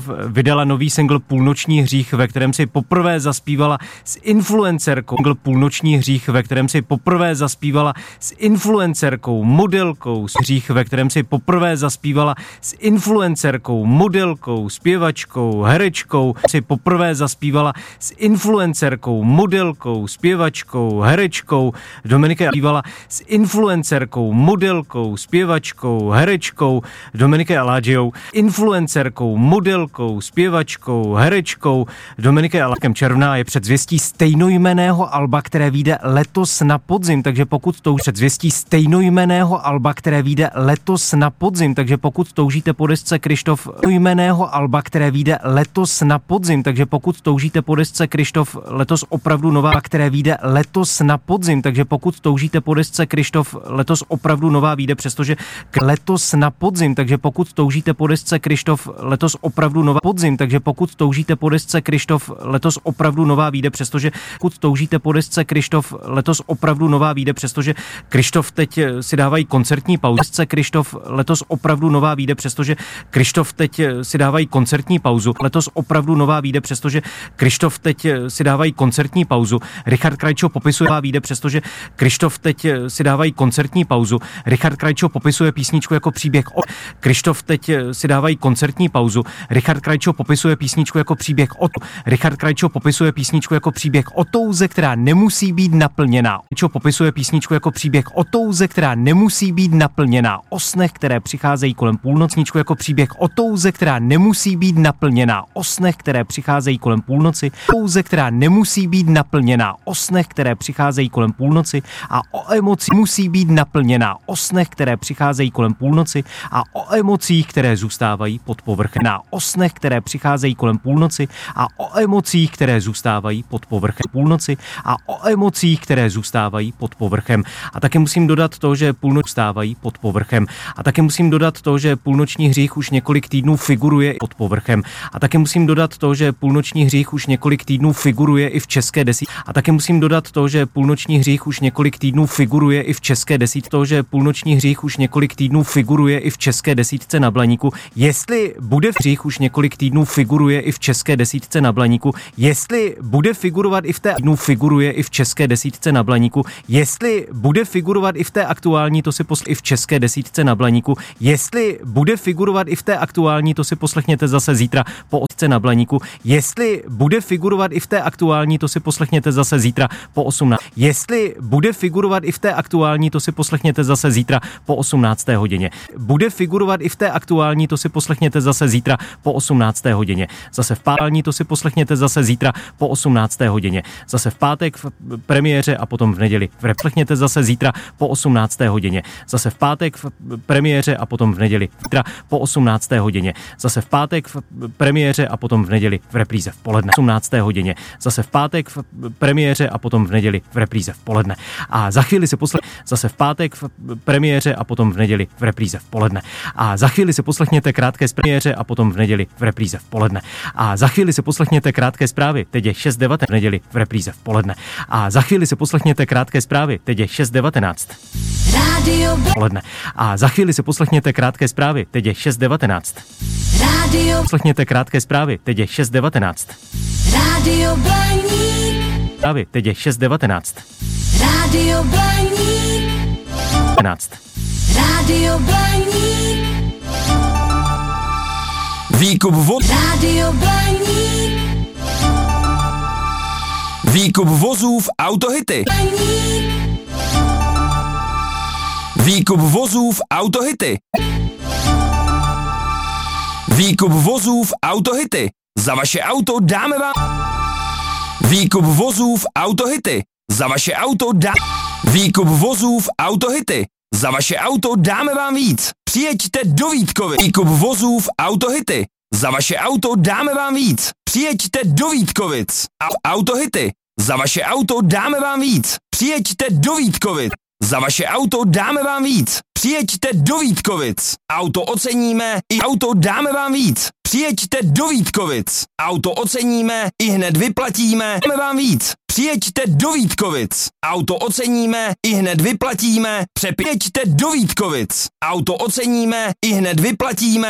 Krištof vydala nový single Půlnoční hřích, ve kterém si poprvé zaspívala s influencerkou. Půlnoční hřích, ve kterém si poprvé zaspívala s influencerkou, modelkou, hřích, ve kterém si poprvé zaspívala s influencerkou, modelkou, zpěvačkou, herečkou, si poprvé zaspívala s influencerkou, modelkou, zpěvačkou, herečkou. Dominika zpívala s influencerkou, modelkou, zpěvačkou, herečkou. Dominika Aladžiou, influencerkou, modelkou, zpěvačkou, herečkou. Dominika Aladkem června je předzvěstí stejnojmenného alba, které vyjde letos na podzim, takže pokud předzvěstí stejnojmenného alba, které vyjde letos na podzim, takže pokud toužíte po desce Krištof jmenného alba, které vyjde letos na podzim, takže pokud toužíte po desce Krištof letos opravdu nová, které vyjde letos na podzim, takže pokud toužíte po desce Krištof letos opravdu nová vyjde, přestože letos na podzim, takže pokud toužíte po desce Krištof letos opravdu nová podzim, takže pokud toužíte po desce Krištof letos opravdu nová vyjde, přestože pokud toužíte po desce Krištof letos opravdu nová vyjde, přestože Krištof teď si dávají koncertní pauzu. Desce Krištof letos opravdu nová vyjde, přestože Krištof teď si dávají koncertní pauzu. Letos opravdu nová vyjde, přestože Krištof teď si dávají koncertní pauzu. Richard Krajčo popisuje vyjde, přestože Krištof teď si dávají koncertní pauzu. Richard Krajčo popisuje písničku jako příběh o Krištof teď si dávají koncertní pauzu. Richard Krajčo popisuje písničku jako příběh o Richard Krajčo popisuje písničku jako příběh o touze, která nemusí být naplněná. Krajčo popisuje písničku jako příběh o touze, která nemusí být naplněná. O snech, které přicházejí kolem půlnocníčku jako příběh o touze, která nemusí být naplněná. O snech, které přicházejí kolem půlnoci. Touze, která nemusí být naplněná. O snech, které přicházejí kolem půlnoci a o emoci musí být naplněná. O snech, které přicházejí kolem půlnoci a o emocích, které zůstávají pod povrchem. O snech, které přicházejí kolem půlnoci a o emocích, které zůstávají pod povrchem půlnoci a o emocích, které zůstávají pod povrchem. A taky musím dodat to, že půlnoc zůstávají pod povrchem. A taky musím dodat to, že Půlnoční hřích už několik týdnů figuruje pod povrchem. A taky musím dodat to, že Půlnoční hřích už několik týdnů figuruje i v české desítce. A taky musím dodat to, že Půlnoční hřích už několik týdnů figuruje i v české desítce. To, že Půlnoční hřích už několik týdnů figuruje i v české desítce na Blaníku. Jestli bude hřích už několik týdnů figuruje i v české desítce na Blaníku. Jestli bude figurovat i v té figuruje i v české desítce na Blaníku. Jestli bude figurovat i v té aktuální, to si i v české desítce na Blaníku. Jestli bude figurovat i v té aktuální, to si poslechněte zase zítra po otce na Blaníku. Jestli bude figurovat i v té aktuální, to si poslechněte zase zítra po 18. Jestli bude figurovat i v té aktuální, to si poslechněte zase zítra po 18. hodině. Bude figurovat i v té aktuální, to si poslechněte zase zítra po 18. hodině. Zase v pátální, to si poslechněte zase zítra po 18. hodině. Zase v pátek v premiéře a potom v neděli. Poslechněte zase zítra po 18. hodině. Zase v pátek v premiéře a potom v neděli. Zítra po 18. hodině. Zase v pátek v premiéře a potom v neděli v repríze v poledne. 18. hodině. Zase v pátek v premiéře a potom v neděli v repríze v poledne. A za chvíli si zase v pátek v premiéře a potom v neděli v repríze v poledne. A za chvíli si poslechněte krátké z premiéře a potom v neděli v repríze v poledne. A za chvíli si poslechněte krátké zprávy. Teď je 6:19 v neděli v repríze v poledne. A za chvíli si poslechněte krátké zprávy. Teď je 6:19. Rádio poledne. A za chvíli si poslechněte krátké zprávy. Teď je 6:19. Rádio. Poslechněte krátké zprávy. Teď je 6:19. Rádio Blaník. Zprávy. Teď je 6:19. Rádio Blaník. 19. Rádio Blaník. Výkup vozů. Rádio Blaník. Výkup vozů v Autohity. Blaník. Výkup vozů v Autohity. Výkup vozů v Autohity. Za vaše auto dáme vám. Výkup vozů v Autohity. Za vaše auto Výkup vozů v Autohity. Za vaše auto dáme vám víc. Přijeďte do Vítkovic. Výkup vozů v Autohity. Za vaše auto dáme vám víc. Přijeďte do Vítkovic. Autohity. Za vaše auto dáme vám víc. Přijeďte do Vítkovic. Za vaše auto dáme vám víc. Přijeďte do Vítkovic. Auto oceníme i auto dáme vám víc. Přijeďte do Vítkovic. Auto oceníme i hned vyplatíme. Dáme vám víc. Přijeďte do Vítkovic. Auto oceníme i hned vyplatíme. Přijeďte do Vítkovic. Auto oceníme i hned vyplatíme.